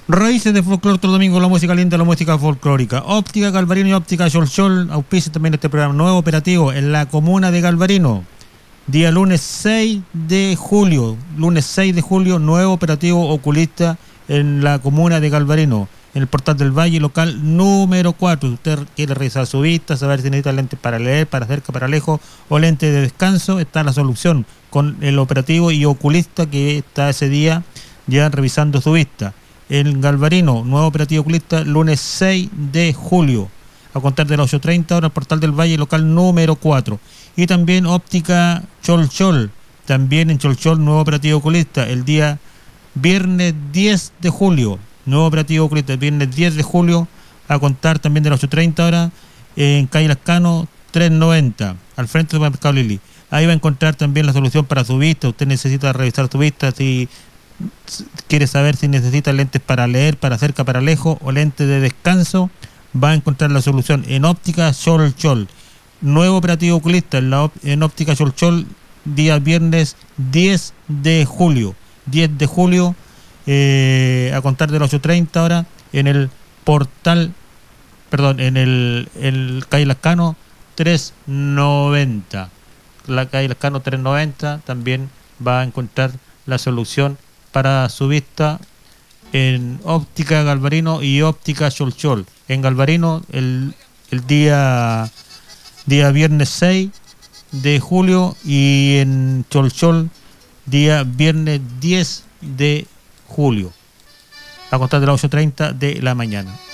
Raíces de folclore todo domingo, la música linda, la música folclórica. Óptica Galvarino y Óptica Sol auspicia también este programa nuevo operativo en la comuna de Galvarino. Día lunes 6 de julio, nuevo operativo oculista en la comuna de Galvarino, en el Portal del Valle, local número 4. Si usted quiere revisar su vista, saber si necesita lentes para leer, para cerca, para lejos o lentes de descanso, está la solución con el operativo y oculista que está ese día ya revisando su vista. En Galvarino, nuevo operativo oculista, lunes 6 de julio, a contar de las 8:30 horas, Portal del Valle, local número 4. Y también Óptica Cholchol, también en Cholchol, nuevo operativo oculista, el día viernes 10 de julio, nuevo operativo oculista, el viernes 10 de julio, a contar también de las 8:30 horas, en calle Lascano 390, al frente del supermercado Lili. Ahí va a encontrar también la solución para su vista. Usted necesita revisar su vista, si quiere saber si necesita lentes para leer, para cerca, para lejos o lentes de descanso, va a encontrar la solución en Óptica Cholchol. Nuevo operativo oculista en Óptica Cholchol, día viernes 10 de julio. 10 de julio, a contar de las 8:30 horas, en el en el calle Lascano 390. La calle Lascano 390 también va a encontrar la solución para su vista en Óptica Galvarino y Óptica Cholchol. En Galvarino el día viernes 6 de julio y en Cholchol día viernes 10 de julio, a contar de las 8:30 de la mañana.